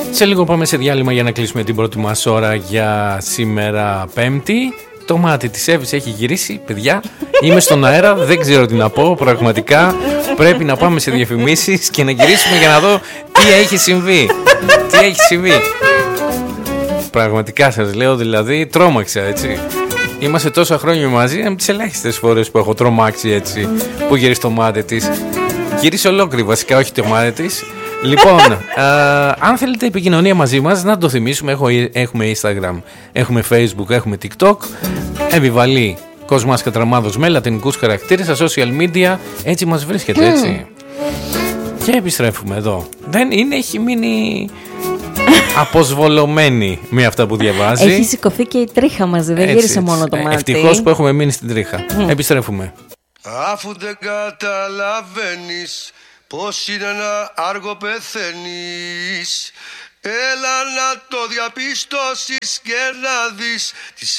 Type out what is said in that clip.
Σε λίγο πάμε σε διάλειμμα για να κλείσουμε την πρώτη μας ώρα για σήμερα Πέμπτη. Το μάτι της Εύης έχει γυρίσει, παιδιά. Είμαι στον αέρα, δεν ξέρω τι να πω. Πραγματικά πρέπει να πάμε σε διαφημίσεις και να γυρίσουμε για να δω τι έχει συμβεί. Τι έχει συμβεί. Πραγματικά σας λέω, δηλαδή τρόμαξα, έτσι. Είμαστε τόσα χρόνια μαζί, είναι από τις ελάχιστες φορές που έχω τρομάξει, έτσι, που γυρίσει το μάτι της. Γύρισε ολόκληρη βασικά, όχι το μάτι της. Λοιπόν, αν θέλετε επικοινωνία μαζί μας, να το θυμίσουμε, έχουμε Instagram, έχουμε Facebook, έχουμε TikTok. Επιβαλή Κοσμάς Κατραμάδος με λατινικούς χαρακτήρες στα social media, έτσι μας βρίσκεται, έτσι. Και επιστρέφουμε εδώ. Δεν είναι, έχει μείνει αποσβολωμένη με αυτά που διαβάζει. Έχει σηκωθεί και η τρίχα μαζί, δεν γύρισε μόνο το μάτι. Ευτυχώς που έχουμε μείνει στην τρίχα. Επιστρέφουμε. Αφού δεν καταλαβαίνεις πως είναι να άργο πεθαίνεις, έλα να το διαπιστώσεις και να δεις τις